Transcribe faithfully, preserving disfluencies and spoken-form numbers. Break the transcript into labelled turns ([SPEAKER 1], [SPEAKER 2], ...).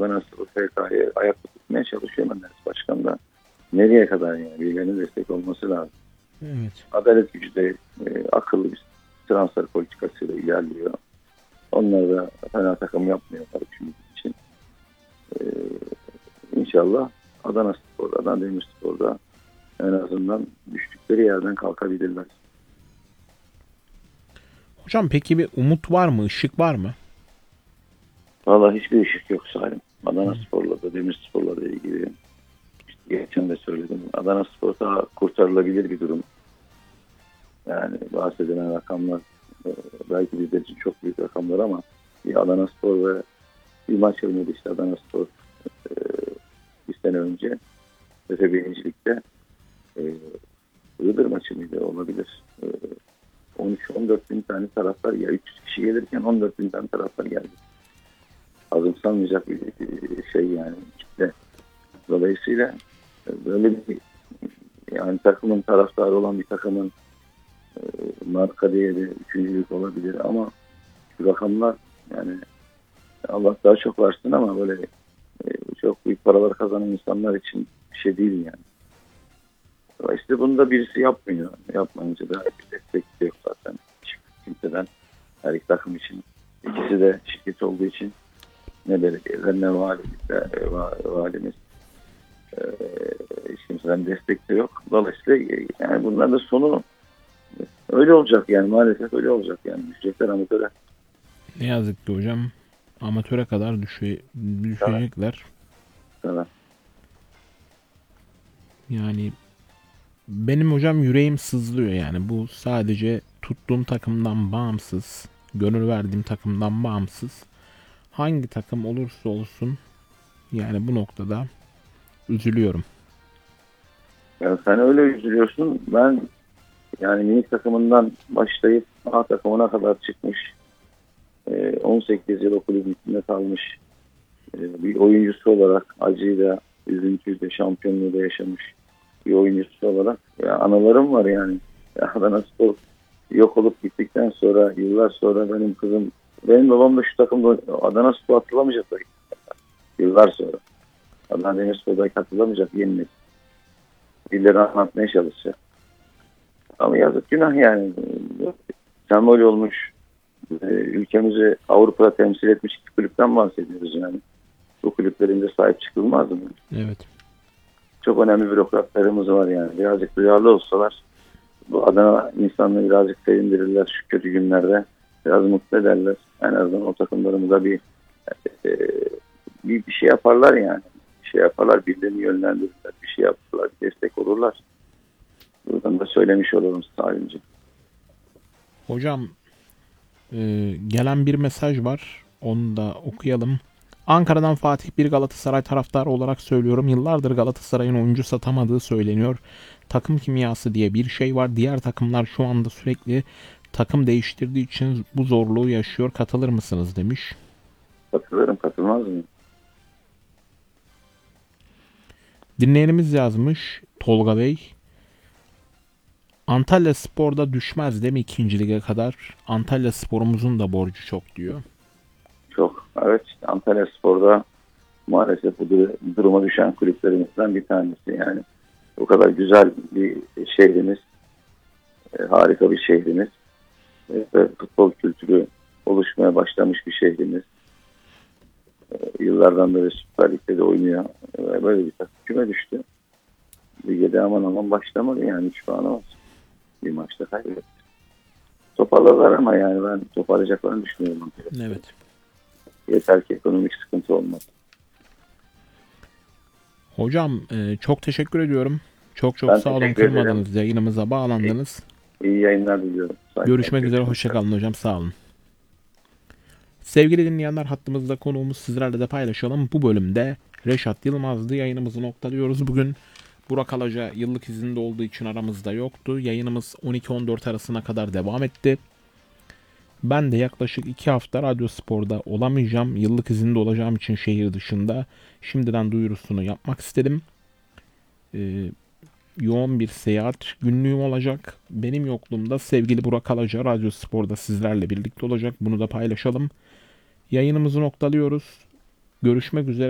[SPEAKER 1] Adana Spor F K'yı ayakta tutmaya çalışıyor Menderes Başkan da. Nereye kadar yani? Birilerinin destek olması lazım.
[SPEAKER 2] Evet.
[SPEAKER 1] Adalet gücü de e, akıllı bir transfer politikasıyla ilerliyor. Onlar da fena takım yapmıyorlar şimdi için. E, İnşallah Adana Spor'da, Adana Demirspor'da en azından düştükleri yerden kalkabilirler.
[SPEAKER 2] Hocam peki bir umut var mı? Işık var mı?
[SPEAKER 1] Valla hiçbir ışık yok Salim. Adana Spor'la da Demirspor'la da ilgili. İşte geçen de söyledim. Adana Spor daha kurtarılabilir bir durum. Yani bahsedilen rakamlar e, belki bizler için çok büyük rakamlar ama bir Adana Spor ve bir maç oynadı işte Adana Spor e, bir sene önce Efe birincilikte e, Iğdır maçı mıydı olabilir. E, on üç on dört bin tane taraftar ya üç yüz kişi gelirken on dört bin tane taraftar geldi. Azımsanmayacak bir şey yani kitle. Dolayısıyla böyle bir yani takımın taraftarı olan bir takımın e, marka değeri üçüncülük olabilir ama şu rakamlar yani Allah daha çok varsın ama böyle e, çok büyük paralar kazanan insanlar için bir şey değil yani. Dolayısıyla bunu da birisi yapmıyor. Yapmayınca da bir destek de yok zaten. Kimseden her iki takım için. İkisi de şirket olduğu için ne belediyeler ne valilikler, valimiz e, hiç kimseden destek de yok. Dolayısıyla yani bunların da sonu öyle olacak yani maalesef öyle olacak yani düşecekler amatöre.
[SPEAKER 2] Ne yazık ki hocam amatöre kadar düşe,
[SPEAKER 1] Evet.
[SPEAKER 2] düşecekler.
[SPEAKER 1] Evet.
[SPEAKER 2] Yani benim hocam yüreğim sızlıyor yani. Bu sadece tuttuğum takımdan bağımsız, gönül verdiğim takımdan bağımsız. Hangi takım olursa olsun yani bu noktada üzülüyorum.
[SPEAKER 1] Yani sen öyle üzülüyorsun. Ben yani minik takımından başlayıp A takımına kadar çıkmış e, on sekiz yıl o kulübün içinde kalmış e, bir oyuncusu olarak acıyla, üzüntüyle, şampiyonluğu da yaşamış bir oyuncusu olarak ya anılarım var yani. Ya Adana Spor yok olup gittikten sonra yıllar sonra benim kızım benim babam da şu takımda Adana Spor hatırlamayacak da yıllar sonra. Adana Demirspor'da hatırlamayacak yeni nesil. Birileri anlatmaya çalışacak. Ama yazık günah yani. Sembol olmuş e, ülkemizi Avrupa'da temsil etmiş iki kulüpten bahsediyoruz yani. Bu kulüplerin de sahip çıkılmaz mı?
[SPEAKER 2] Evet.
[SPEAKER 1] Çok önemli bürokratlarımız var yani. Birazcık duyarlı olsalar bu Adana insanları birazcık sevindirirler şu kötü günlerde. Biraz mutlu ederler. En azından o takımlarımıza bir e, bir, bir şey yaparlar yani. Bir şey yaparlar, birilerini yönlendirirler. Bir şey yaparlar, bir destek olurlar. Buradan da söylemiş olalım Salimci.
[SPEAKER 2] Hocam e, gelen bir mesaj var. Onu da okuyalım. Ankara'dan Fatih, bir Galatasaray taraftarı olarak söylüyorum. Yıllardır Galatasaray'ın oyuncu satamadığı söyleniyor. Takım kimyası diye bir şey var. Diğer takımlar şu anda sürekli takım değiştirdiği için bu zorluğu yaşıyor. Katılır mısınız demiş.
[SPEAKER 1] Katılırım, katılmaz mı?
[SPEAKER 2] Dinleyenimiz yazmış Tolga Bey. Antalya Spor'da düşmez değil mi ikinci lige kadar? Antalya Spor'umuzun da borcu çok diyor.
[SPEAKER 1] Çok. Evet, Antalya Spor'da maalesef bu duruma düşen kulüplerimizden bir tanesi. Yani o kadar güzel bir şehrimiz, e, harika bir şehrimiz e, ve futbol kültürü oluşmaya başlamış bir şehrimiz. E, yıllardan beri Süper Lig'de de oynuyor. E, böyle bir takım küme düştü. Ligde de aman aman başlamadı yani üç puan olsun. Bir maçta kaybetti. Toparladılar ama yani ben toparlayacaklarını düşünüyorum.
[SPEAKER 2] Evet.
[SPEAKER 1] Yeter ki ekonomik sıkıntı olmaz.
[SPEAKER 2] Hocam e, çok teşekkür ediyorum. Çok çok
[SPEAKER 1] Ben
[SPEAKER 2] sağ olun,
[SPEAKER 1] teşekkür ederim.
[SPEAKER 2] kırmadınız, yayınımıza
[SPEAKER 1] İyi,
[SPEAKER 2] bağlandınız.
[SPEAKER 1] iyi yayınlar diliyorum. Saygılar.
[SPEAKER 2] Görüşmek üzere,
[SPEAKER 1] Görüşmek üzere.
[SPEAKER 2] hoşçakalın hocam, sağ olun. Sevgili dinleyenler, hattımızda konuğumuz, sizlerle de paylaşalım. Bu bölümde Reşat Yılmaz'dı. Yayınımızı noktalıyoruz. Bugün Burak Alaca yıllık izinde olduğu için aramızda yoktu. Yayınımız on iki on dört arasına kadar devam etti. Ben de yaklaşık iki hafta Radyo Spor'da olamayacağım. Yıllık izinde olacağım için şehir dışında. Şimdiden duyurusunu yapmak istedim. Ee, yoğun bir seyahat günlüğüm olacak. Benim yokluğumda sevgili Burak Alaca Radyo Spor'da sizlerle birlikte olacak. Bunu da paylaşalım. Yayınımızı noktalıyoruz. Görüşmek üzere.